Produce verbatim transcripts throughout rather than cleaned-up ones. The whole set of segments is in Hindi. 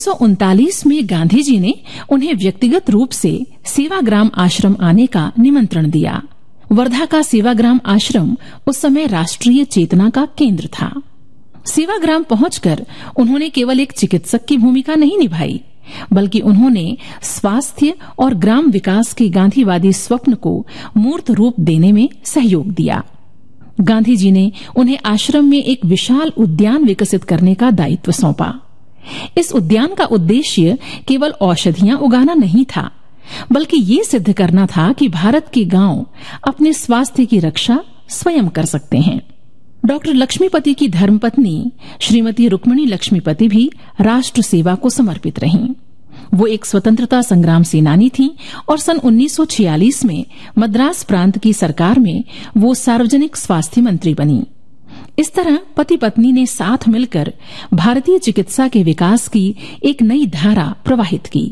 उन्नीस सौ उनतालीस में गांधी जी ने उन्हें व्यक्तिगत रूप से सेवाग्राम आश्रम आने का निमंत्रण दिया। वर्धा का सेवाग्राम आश्रम उस समय राष्ट्रीय चेतना का केंद्र था। सेवाग्राम पहुंचकर उन्होंने केवल एक चिकित्सक की भूमिका नहीं निभाई, बल्कि उन्होंने स्वास्थ्य और ग्राम विकास के गांधीवादी स्वप्न को मूर्त रूप देने में सहयोग दिया। गांधी जी ने उन्हें आश्रम में एक विशाल उद्यान विकसित करने का दायित्व सौंपा। इस उद्यान का उद्देश्य केवल औषधियां उगाना नहीं था, बल्कि ये सिद्ध करना था कि भारत के गांव अपने स्वास्थ्य की रक्षा स्वयं कर सकते हैं। डॉक्टर लक्ष्मीपति की धर्मपत्नी श्रीमती रुक्मिणी लक्ष्मीपति भी राष्ट्र सेवा को समर्पित रहीं। वो एक स्वतंत्रता संग्राम सेनानी थीं और सन उन्नीस सौ छियालीस में मद्रास प्रांत की सरकार में वो सार्वजनिक स्वास्थ्य मंत्री बनी। इस तरह पति पत्नी ने साथ मिलकर भारतीय चिकित्सा के विकास की एक नई धारा प्रवाहित की।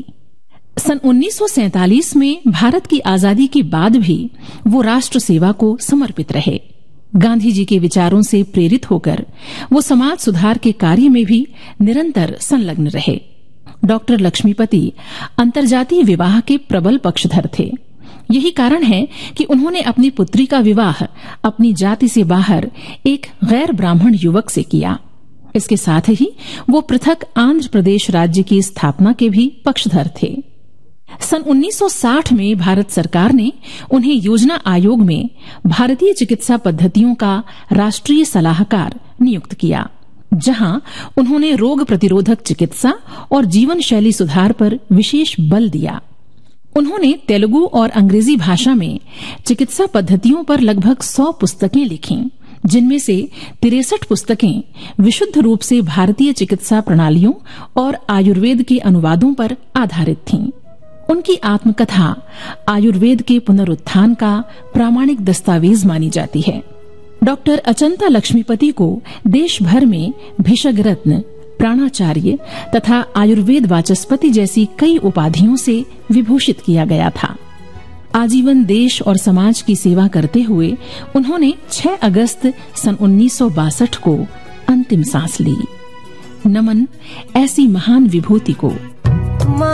सन उन्नीस सौ सैंतालीस में भारत की आजादी के बाद भी वो राष्ट्र सेवा को समर्पित रहे। गांधी जी के विचारों से प्रेरित होकर वो समाज सुधार के कार्य में भी निरंतर संलग्न रहे। डॉक्टर लक्ष्मीपति अंतर्जातीय विवाह के प्रबल पक्षधर थे। यही कारण है कि उन्होंने अपनी पुत्री का विवाह अपनी जाति से बाहर एक गैर ब्राह्मण युवक से किया। इसके साथ ही वो पृथक आंध्र प्रदेश राज्य की स्थापना के भी पक्षधर थे। सन उन्नीस सौ साठ में भारत सरकार ने उन्हें योजना आयोग में भारतीय चिकित्सा पद्धतियों का राष्ट्रीय सलाहकार नियुक्त किया, जहां उन्होंने रोग प्रतिरोधक चिकित्सा और जीवन शैली सुधार पर विशेष बल दिया। उन्होंने तेलुगु और अंग्रेजी भाषा में चिकित्सा पद्धतियों पर लगभग सौ पुस्तकें लिखीं, जिनमें से तिरसठ पुस्तकें विशुद्ध रूप से भारतीय चिकित्सा प्रणालियों और आयुर्वेद के अनुवादों पर आधारित थीं। उनकी आत्मकथा आयुर्वेद के पुनरुत्थान का प्रामाणिक दस्तावेज मानी जाती है। डॉक्टर अचंता लक्ष्मीपति को देश भर में भिषग रत्न, प्राणाचार्य तथा आयुर्वेद वाचस्पति जैसी कई उपाधियों से विभूषित किया गया था। आजीवन देश और समाज की सेवा करते हुए उन्होंने छह अगस्त सन उन्नीस सौ बासठ को अंतिम सांस ली। नमन ऐसी महान विभूति को।